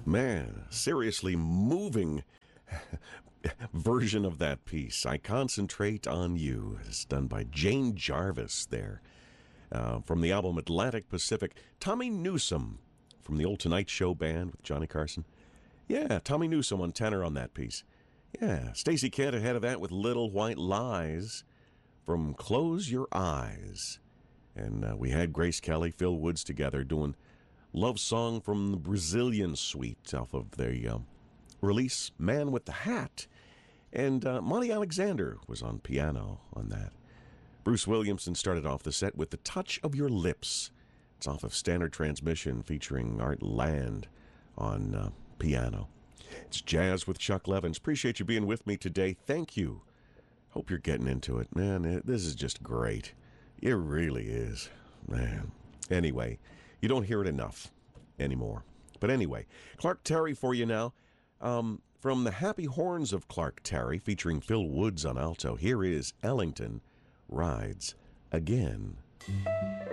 Man, seriously moving version of that piece. I Concentrate on You. It's done by Jane Jarvis there. From the album Atlantic Pacific. Tommy Newsom from the old Tonight Show band with Johnny Carson. Yeah, Tommy Newsom on tenor on that piece. Yeah, Stacey Kent ahead of that with Little White Lies from Close Your Eyes. And we had Grace Kelly, Phil Woods together doing Love Song from the Brazilian Suite off of the release Man with the Hat. And Monty Alexander was on piano on that. Bruce Williamson started off the set with The Touch of Your Lips. It's off of Standard Transmission featuring Art Land on piano. It's Jazz with Chuck Levins. Appreciate you being with me today. Thank you. Hope you're getting into it. Man, this is just great. It really is. Man. Anyway, you don't hear it enough anymore. But anyway, Clark Terry for you now. From the Happy Horns of Clark Terry, featuring Phil Woods on alto, here is Ellington Rides Again.